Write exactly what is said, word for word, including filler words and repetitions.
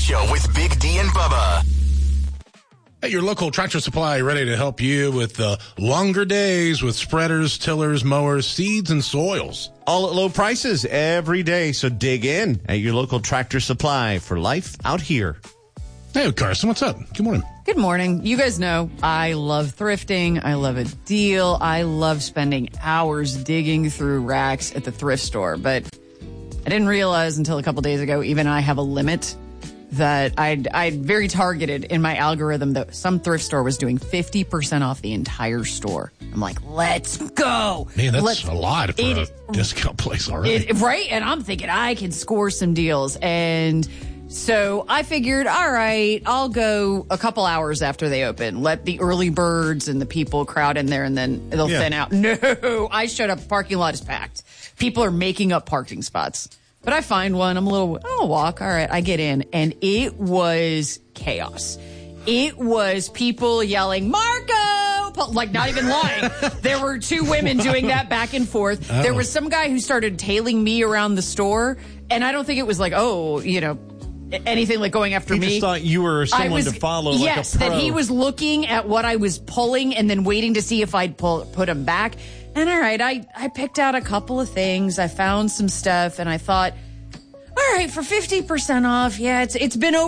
Show with Big D and Bubba. Hey, your local Tractor Supply ready to help you with the longer days with spreaders, tillers, mowers, seeds, and soils. All at low prices every day, so dig in at your local Tractor Supply for life out here. Hey, Carson, what's up? Good morning. Good morning. You guys know I love thrifting. I love a deal. I love spending hours digging through racks at the thrift store. But I didn't realize until a couple days ago, even I have a limit that I'd, I'd very targeted in my algorithm that some thrift store was doing fifty percent off the entire store. I'm like, let's go. Man, that's let's, a lot for it, a discount place already. It, right? And I'm thinking I can score some deals. And so I figured, all right, I'll go a couple hours after they open. Let the early birds and the people crowd in there, and then they'll Yeah. thin out. No, I showed up. Parking lot is packed. People are making up parking spots. But I find one. I'm a little, I'll walk. All right, I get in. And it was chaos. It was people yelling, Marco! Like, not even lying. There were two women doing that back and forth. Oh. There was some guy who started tailing me around the store. And I don't think it was like, oh, you know, anything like going after He me. just thought you were someone was, to follow yes, like a pro. that he was looking at what I was pulling and then waiting to see if I'd pull, put him back. And all right, I, I picked out a couple of things. I found some stuff and I thought, all right, for fifty percent off, yeah, it's it's been over.